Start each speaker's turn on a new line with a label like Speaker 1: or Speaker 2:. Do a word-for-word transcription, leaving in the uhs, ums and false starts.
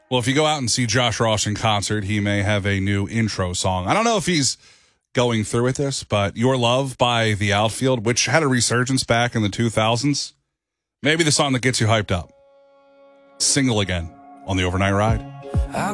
Speaker 1: Well, if you go out and see Josh Ross in concert, he may have a new intro song. I don't know if he's going through with this, but Your Love by The Outfield, which had a resurgence back in the two thousands, maybe the song that gets you hyped up. Single again on the Overnight Ride.